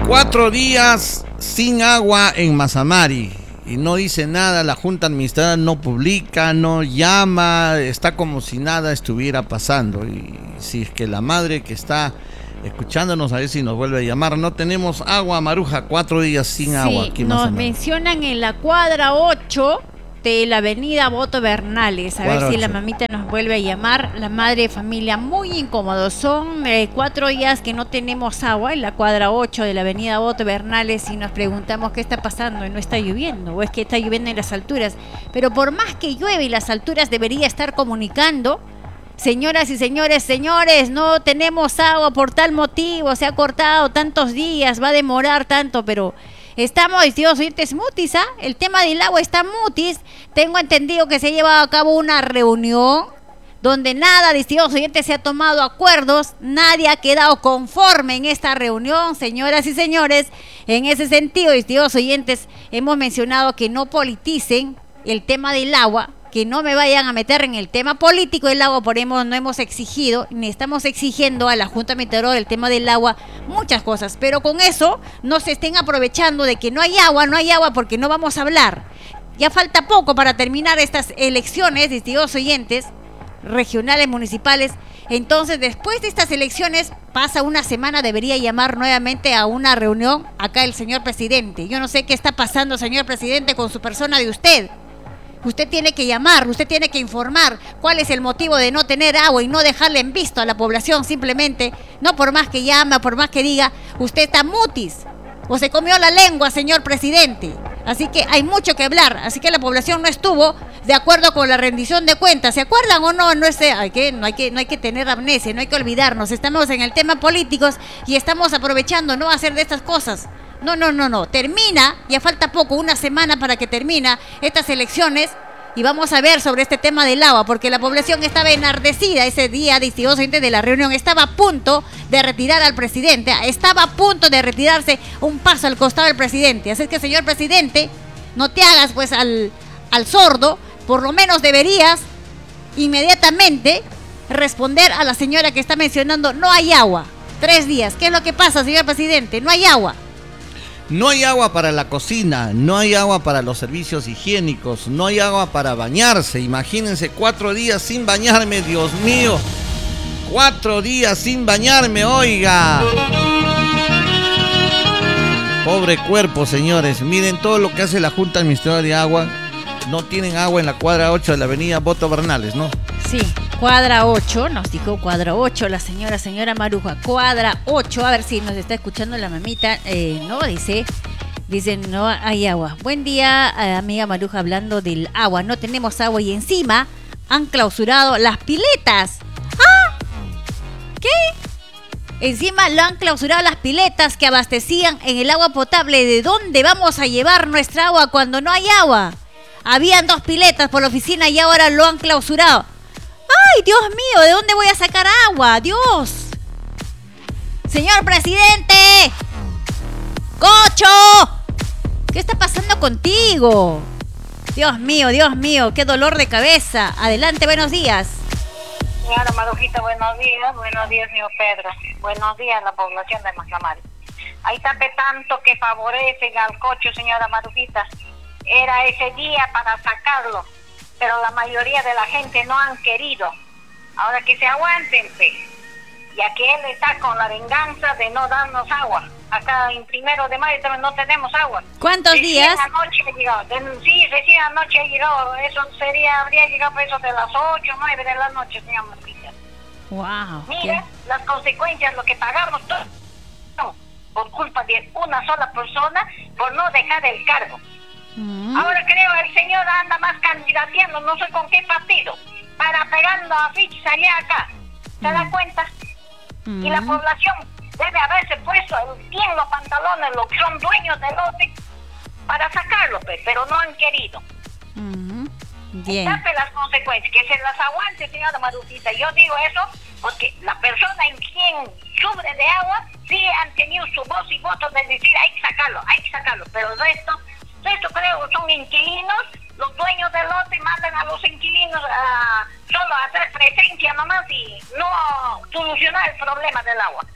4 días sin agua en Mazamari y no dice nada, la Junta Administradora no publica, no llama, está como si nada estuviera pasando. Y si es que la madre que está escuchándonos, a ver si nos vuelve a llamar. No tenemos agua, Maruja, 4 días sin agua aquí en nos Mazamari. mencionan en la cuadra 8 de la avenida Boto Bernales. A ver si la mamita nos vuelve a llamar. La madre de familia muy incómodo. Son 4 días que no tenemos agua en la cuadra 8 de la avenida Boto Bernales y nos preguntamos qué está pasando y no está lloviendo o es que está lloviendo en las alturas. Pero por más que llueve y las alturas debería estar comunicando. Señoras y señores, no tenemos agua por tal motivo, se ha cortado tantos días, va a demorar tanto, pero estamos, distinguidos oyentes, mutis, ¿ah? El tema del agua está mutis. Tengo entendido que se ha llevado a cabo una reunión donde nada, distinguidos oyentes, se ha tomado acuerdos, nadie ha quedado conforme en esta reunión, señoras y señores. En ese sentido, distinguidos oyentes, hemos mencionado que no politicen el tema del agua, que no me vayan a meter en el tema político del agua, por eso no hemos exigido, ni estamos exigiendo a la Junta Meteorológica del tema del agua, muchas cosas, pero con eso no se estén aprovechando de que no hay agua porque no vamos a hablar. Ya falta poco para terminar estas elecciones, distinguidos oyentes, regionales, municipales. Entonces, después de estas elecciones, pasa una semana, debería llamar nuevamente a una reunión acá el señor presidente. Yo no sé qué está pasando, señor presidente, con su persona de usted. Usted tiene que llamar, usted tiene que informar cuál es el motivo de no tener agua y no dejarle en visto a la población simplemente, no por más que llame, por más que diga, usted está mutis o se comió la lengua, señor presidente. Así que hay mucho que hablar, así que la población no estuvo de acuerdo con la rendición de cuentas. ¿Se acuerdan o no? No hay que tener amnesia, no hay que olvidarnos. Estamos en el tema políticos y estamos aprovechando no hacer de estas cosas. No. Termina, ya falta poco, una semana para que termina estas elecciones y vamos a ver sobre este tema del agua, porque la población estaba enardecida ese día, distinguidos oyentes, de la reunión. Estaba a punto de retirar al presidente, estaba a punto de retirarse un paso al costado del presidente. Así que, señor presidente, no te hagas pues al sordo, por lo menos deberías inmediatamente responder a la señora que está mencionando, no hay agua, 3 días. ¿Qué es lo que pasa, señor presidente? No hay agua. No hay agua para la cocina, no hay agua para los servicios higiénicos, no hay agua para bañarse. Imagínense, 4 días sin bañarme, Dios mío. 4 días sin bañarme, oiga. Pobre cuerpo, señores. Miren todo lo que hace la Junta Administradora de Agua. No tienen agua en la cuadra 8 de la avenida Boto Bernales, ¿no? Sí, cuadra 8, nos dijo cuadra 8 la señora Maruja, cuadra 8, a ver si nos está escuchando la mamita, no, dice no hay agua. Buen día, amiga Maruja, hablando del agua, no tenemos agua y encima han clausurado las piletas. ¿Ah? ¿Qué? Encima lo han clausurado las piletas que abastecían en el agua potable. ¿De dónde vamos a llevar nuestra agua cuando no hay agua? Habían 2 piletas por la oficina y ahora lo han clausurado. ¡Ay, Dios mío! ¿De dónde voy a sacar agua? ¡Dios! ¡Señor presidente! ¡Cocho! ¿Qué está pasando contigo? Dios mío, qué dolor de cabeza. Adelante, buenos días. Señora Marujita, buenos días, señor Pedro. Buenos días a la población de Mazamari. Ahí está de tanto que favorecen al Cocho, señora Marujita. Era ese día para sacarlo, pero la mayoría de la gente no han querido. Ahora que se aguanten, pues, ya que él está con la venganza de no darnos agua. Acá en 1 de mayo también no tenemos agua. ¿Cuántos días? Anoche ha llegado. Recién anoche ha llegado. Eso habría llegado por eso de las 8, 9 de la noche, señor Marquita. Wow. Mira las consecuencias, lo que pagamos todos, no, por culpa de una sola persona, por no dejar el cargo. Ahora creo el señor anda más candidateando, no sé con qué partido, para pegando afiches allá acá. ¿Se da cuenta? Y la población debe haberse puesto bien los pantalones, los que son dueños del lote, para sacarlo, pero no han querido. Bien. Tape las consecuencias, que se las aguante, señora Marujita. Yo digo eso porque la persona en quien sufre de agua sí han tenido su voz y voto de decir hay que sacarlo, pero el resto creo son inquilinos, los dueños del lote mandan a los inquilinos solo a hacer presencia nomás y no solucionar el problema del agua.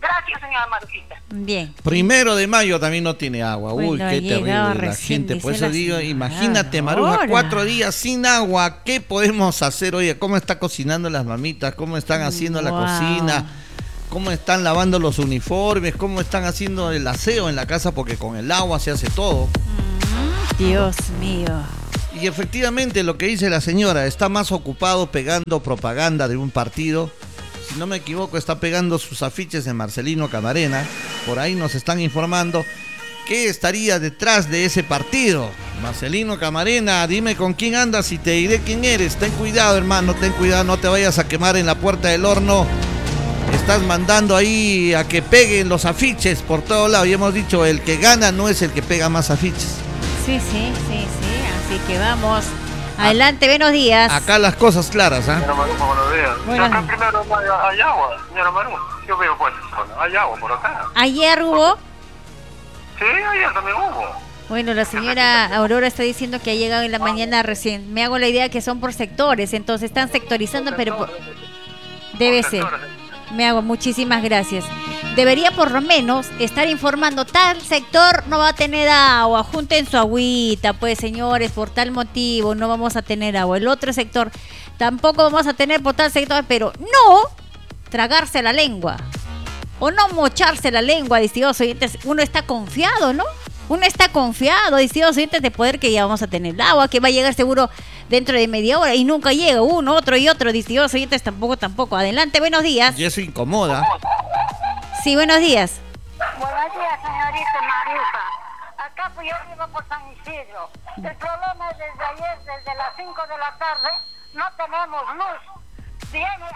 Gracias, señora Marujita. Bien. 1 de mayo también no tiene agua. Uy, Bueno, qué terrible la recién, gente. Por dice eso la digo, señora. imagínate, Maruja, Ahora. 4 días sin agua. ¿Qué podemos hacer? Oye, ¿cómo está cocinando las mamitas? ¿Cómo están haciendo la Wow. cocina? ¿Cómo están lavando los uniformes? ¿Cómo están haciendo el aseo en la casa? Porque con el agua se hace todo. Dios mío. Y efectivamente lo que dice la señora, está más ocupado pegando propaganda de un partido. Si no me equivoco, está pegando sus afiches de Marcelino Camarena. Por ahí nos están informando qué estaría detrás de ese partido. Marcelino Camarena, dime con quién andas y te diré quién eres. Ten cuidado, hermano, ten cuidado, no te vayas a quemar en la puerta del horno. Estás mandando ahí a que peguen los afiches por todos lados. Y hemos dicho, el que gana no es el que pega más afiches. Sí. Así que vamos. Adelante, buenos días. Acá las cosas claras, ¿ah? Señora Maruja, buenos días. Buenos Acá días. primero hay agua, señora Maruja. Yo vivo por esa zona. Hay agua por acá. Ayer hubo. Sí, ayer también hubo. Bueno, la señora Aurora está diciendo que ha llegado en la mañana recién. Me hago la idea que son por sectores, entonces están sectorizando, pero debe ser. Me hago, muchísimas gracias. Debería por lo menos estar informando, tal sector no va a tener agua, junten su agüita, pues señores, por tal motivo no vamos a tener agua. El otro sector tampoco vamos a tener por tal sector, pero no tragarse la lengua o no mocharse la lengua, distinguidos oyentes. Uno está confiado, ¿no? Uno está confiado, distinguidos oyentes, de poder que ya vamos a tener agua, que va a llegar seguro dentro de media hora y nunca llega uno, otro y otro, distinguidos oyentes, tampoco. Adelante, buenos días. Y eso incomoda. Sí, buenos días. Buenos días, señorita Maruja. Acá pues yo vivo por San Isidro. El problema es desde ayer, desde las 5 de la tarde, no tenemos luz. Viene,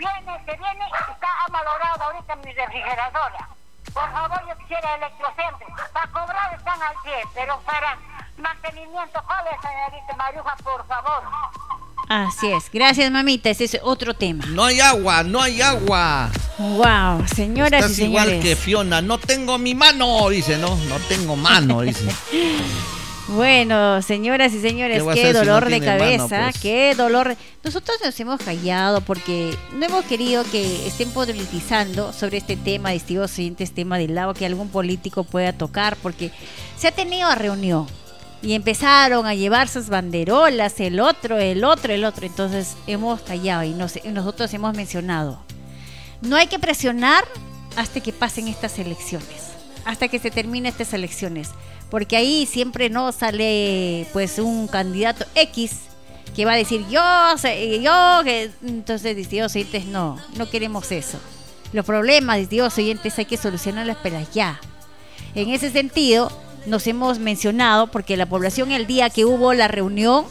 está amalorado ahorita mi refrigeradora. Por favor, yo quisiera electrocente. Para cobrar están al pie, pero para mantenimiento, ¿cuál es, señorita Maruja, por favor? Así es. Gracias, mamita. Ese es otro tema. No hay agua, no hay agua. Wow, señoras Estás y señores. igual que Fiona, no tengo mi mano, dice, no tengo mano, dice. Bueno, señoras y señores, ¿Qué va a qué hacer si dolor no de tiene mano, cabeza, pues? qué dolor. Nosotros nos hemos callado porque no hemos querido que estén politizando sobre este tema, distinguidos oyentes, tema del agua, que algún político pueda tocar, porque se ha tenido reunión y empezaron a llevar sus banderolas, el otro. Entonces hemos callado y nosotros hemos mencionado. No hay que presionar hasta que pasen estas elecciones, hasta que se terminen estas elecciones, porque ahí siempre no sale pues un candidato X que va a decir entonces, distinguidos oyentes, no queremos eso. Los problemas, distinguidos oyentes, hay que solucionarlos pero ya. En ese sentido, nos hemos mencionado, porque la población el día que hubo la reunión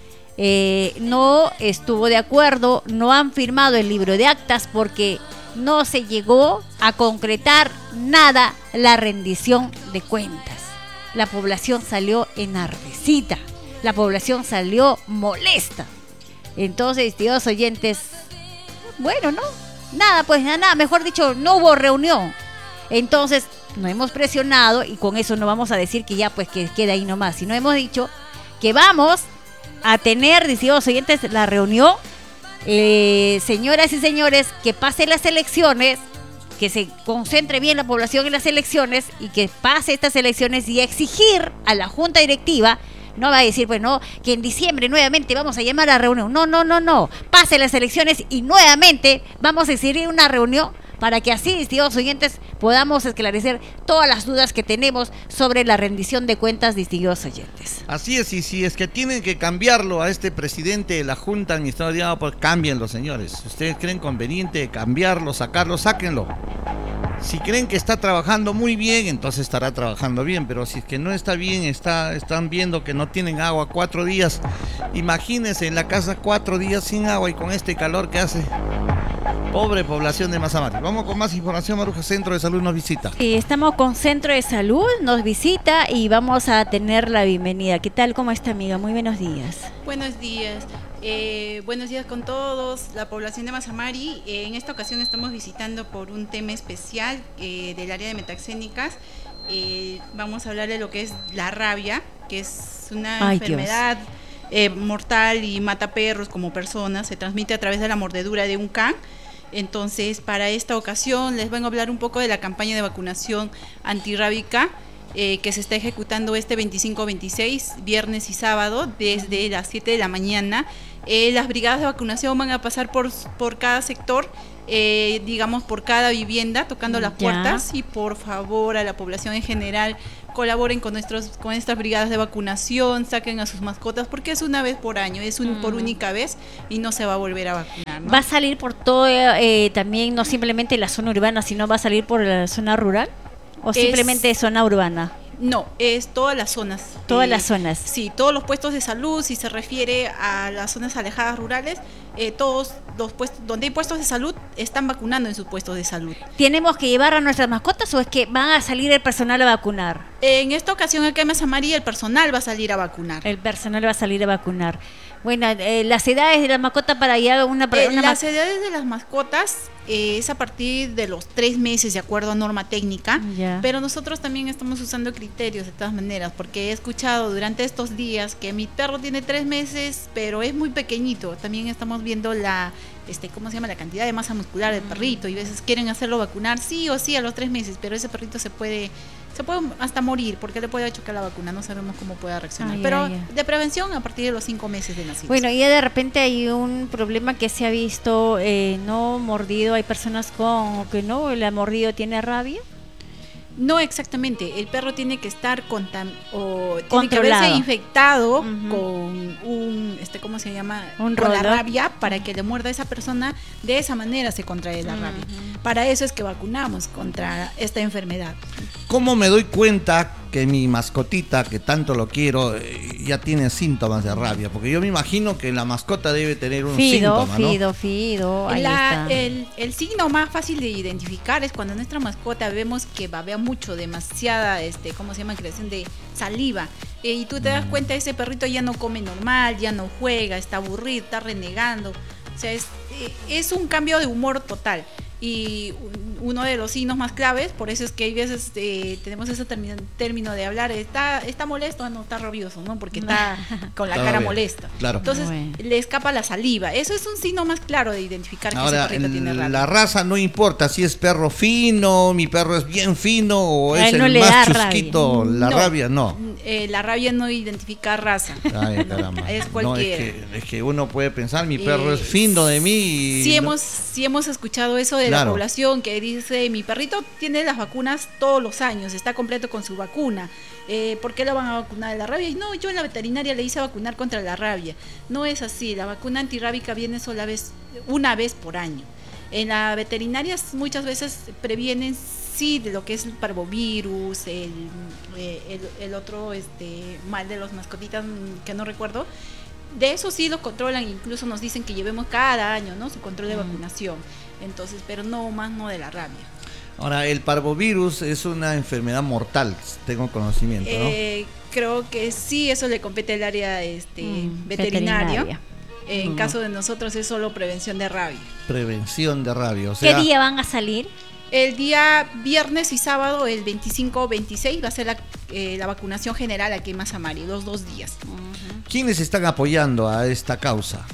no estuvo de acuerdo, no han firmado el libro de actas porque no se llegó a concretar nada la rendición de cuentas. La población salió enardecida, la población salió molesta. Entonces, distinguidos oyentes, bueno, ¿no? Nada, mejor dicho, no hubo reunión. Entonces, no hemos presionado y con eso no vamos a decir que ya pues que queda ahí nomás, sino hemos dicho que vamos a tener, distinguidos oyentes, la reunión. Señoras y señores, que pasen las elecciones, que se concentre bien la población en las elecciones y que pase estas elecciones y exigir a la junta directiva. No va a decir, pues no, que en diciembre nuevamente vamos a llamar a reunión. No. Pase las elecciones y nuevamente vamos a exigir una reunión para que así, distinguidos oyentes, podamos esclarecer todas las dudas que tenemos sobre la rendición de cuentas, distinguidos oyentes. Así es, y si es que tienen que cambiarlo a este presidente de la Junta Administrativa, pues cámbienlo, señores. Si ustedes creen conveniente cambiarlo, sacarlo, sáquenlo. Si creen que está trabajando muy bien, entonces estará trabajando bien, pero si es que no está bien, están viendo que no tienen agua 4 días. Imagínense en la casa 4 días sin agua y con este calor que hace. Pobre población de Mazamari. Vamos con más información, Maruja. Centro de Salud nos visita. Sí, estamos con Centro de Salud, nos visita y vamos a tener la bienvenida. ¿Qué tal? ¿Cómo está, amiga? Muy buenos días. Buenos días. Buenos días con todos, la población de Mazamari. En esta ocasión estamos visitando por un tema especial del área de metaxénicas. Vamos a hablar de lo que es la rabia, que es una enfermedad mortal y mata perros como personas. Se transmite a través de la mordedura de un can. Entonces, para esta ocasión les vengo a hablar un poco de la campaña de vacunación antirrábica que se está ejecutando este 25-26, viernes y sábado, desde las 7 de la mañana. Las brigadas de vacunación van a pasar por cada sector, digamos por cada vivienda, tocando las puertas, y por favor a la población en general colaboren con estas brigadas de vacunación, saquen a sus mascotas, porque es una vez por año, es por única vez y no se va a volver a vacunar, ¿no? ¿Va a salir por todo, también no simplemente la zona urbana, sino va a salir por la zona rural? ¿O simplemente zona urbana? No, es todas las zonas. Todas las zonas. Sí, todos los puestos de salud, si se refiere a las zonas alejadas rurales, todos los puestos donde hay puestos de salud están vacunando en sus puestos de salud. ¿Tenemos que llevar a nuestras mascotas o es que van a salir el personal a vacunar? En esta ocasión acá en Mazamari el personal va a salir a vacunar. El personal va a salir a vacunar. Bueno, las edades de la mascota para allá las edades de las mascotas es a partir de los 3 meses de acuerdo a norma técnica, pero nosotros también estamos usando criterios de todas maneras, porque he escuchado durante estos días que mi perro tiene 3 meses, pero es muy pequeñito. También estamos viendo la cantidad de masa muscular del perrito, y a veces quieren hacerlo vacunar sí o sí a los 3 meses, pero ese perrito se puede hasta morir porque le puede chocar la vacuna, no sabemos cómo pueda reaccionar. Pero de prevención a partir de los 5 meses de nacido. Bueno, y de repente hay un problema que se ha visto, no mordido, hay personas que no, el mordido tiene rabia. No exactamente, el perro tiene que estar tiene que controlado, haberse infectado con un con la rabia, para que le muerda a esa persona. De esa manera se contrae la rabia. Para eso es que vacunamos contra esta enfermedad. ¿Cómo me doy cuenta que mi mascotita, que tanto lo quiero, ya tiene síntomas de rabia? Porque yo me imagino que la mascota debe tener un síntoma, ¿no? Fido, ahí está. El signo más fácil de identificar es cuando nuestra mascota vemos que babea mucho, demasiada, creación de saliva. Y tú te das cuenta, ese perrito ya no come normal, ya no juega, está aburrido, está renegando. O sea, es un cambio de humor total. Y uno de los signos más claves, por eso es que hay veces tenemos ese término de hablar, está molesto, no está rabioso, ¿no? Porque está con la cara molesta. Claro. Entonces le escapa la saliva. Eso es un signo más claro de identificar que ahora, ese perrito tiene rabia. La raza no importa si es perro fino, mi perro es bien fino, o es no el más chusquito, rabia. La rabia no. La rabia no identifica raza. Ay, caramba. Es cualquiera. No, es que uno puede pensar, mi perro es fino de mí. Sí hemos escuchado eso de la población, que dice, mi perrito tiene las vacunas todos los años, está completo con su vacuna. ¿Por qué lo van a vacunar de la rabia? Y no, yo en la veterinaria le hice vacunar contra la rabia. No es así, la vacuna antirrábica viene una vez por año. En la veterinaria muchas veces previenen de lo que es el parvovirus, el otro mal de los mascotitas que no recuerdo. De eso sí lo controlan, incluso nos dicen que llevemos cada año, ¿no?, su control de vacunación. Entonces, pero no de la rabia. Ahora, el parvovirus es una enfermedad mortal, tengo conocimiento, ¿no? Creo que sí, eso le compete al área veterinaria. En caso de nosotros es solo prevención de rabia. Prevención de rabia, o sea... ¿Qué día van a salir? El día viernes y sábado, el 25-26, va a ser la vacunación general aquí en Mazamari, los 2 días. ¿Quiénes están apoyando a esta causa?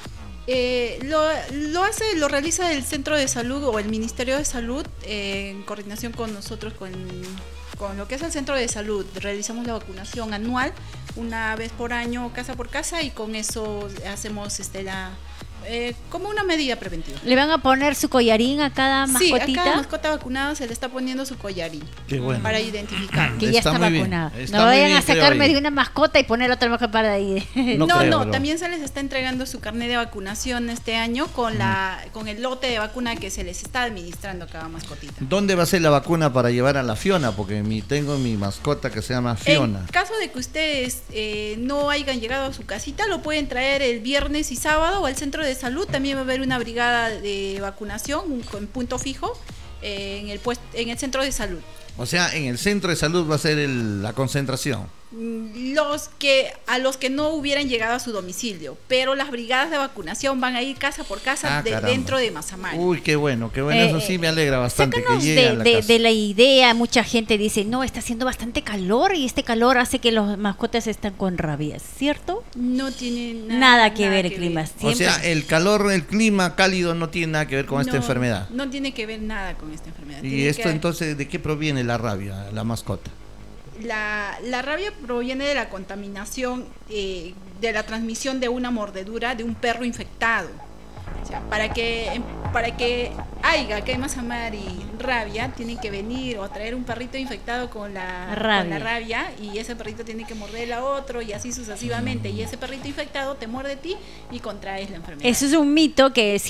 Lo realiza el Centro de Salud o el Ministerio de Salud en coordinación con nosotros, con lo que es el Centro de Salud. Realizamos la vacunación anual, una vez por año, casa por casa, y con eso hacemos como una medida preventiva. ¿Le van a poner su collarín a cada mascotita? Sí, a cada mascota vacunada se le está poniendo su collarín. Qué bueno. Para identificar. Que ya está vacunada. No vayan a sacarme de una mascota y poner otra mascota para ahí. No, también se les está entregando su carnet de vacunación este año con el lote de vacuna que se les está administrando a cada mascotita. ¿Dónde va a ser la vacuna para llevar a la Fiona? Porque tengo mi mascota que se llama Fiona. En caso de que ustedes no hayan llegado a su casita, lo pueden traer el viernes y sábado al centro de salud. También va a haber una brigada de vacunación en punto fijo en el centro de salud. O sea, en el centro de salud va a ser la concentración. a los que no hubieran llegado a su domicilio, pero las brigadas de vacunación van a ir casa por casa dentro de Mazamari. Uy, qué bueno, eso sí me alegra bastante que llegue a la casa. De la idea, mucha gente dice, no, está haciendo bastante calor y este calor hace que los mascotas están con rabia, ¿cierto? No tiene nada que ver el clima. O sea, el clima cálido no tiene nada que ver con esta enfermedad. No tiene que ver nada con esta enfermedad. ¿Y esto entonces de qué proviene la rabia, la mascota? La rabia proviene de la contaminación, de la transmisión de una mordedura de un perro infectado. O sea, para que haya Mazamari rabia, tiene que venir o traer un perrito infectado con la rabia, y ese perrito tiene que morder a otro y así sucesivamente. Y ese perrito infectado te muerde a ti y contraes la enfermedad. Eso es un mito que